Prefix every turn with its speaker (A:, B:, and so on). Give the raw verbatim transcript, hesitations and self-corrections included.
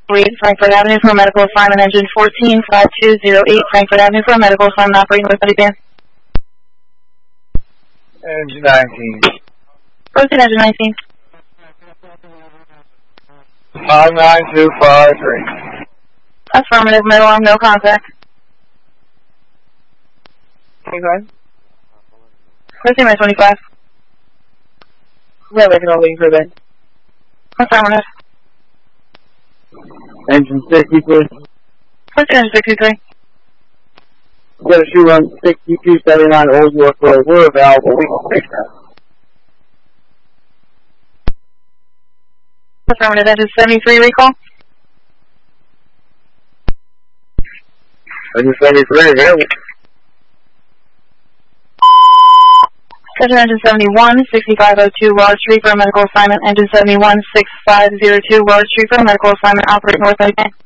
A: Reed, Frankfurt Avenue for a medical assignment, engine fourteen five two zero eight, Frankfurt Avenue for a medical assignment, operating with Buddy Band.
B: Engine nineteen.
A: Proceed, engine nineteen.
B: five nine two five three.
A: Affirmative, middle arm, no contact.
C: twenty-five.
A: Proceed, my twenty-five.
C: We have Echo waiting for a bed.
A: Affirmative.
B: Engine sixty-three.
A: Proceed, engine sixty-three.
B: Got a shoe run sixty-two seventy-nine Old York Road. We're available. We can fix that.
A: Affirmative, engine seventy-three, recall.
B: Engine seventy-three available.
A: Attention, engine seventy-one, sixty-five oh two Waller Street for a medical assignment, engine seventy-one, sixty-five oh two Waller Street for a medical assignment, operating north.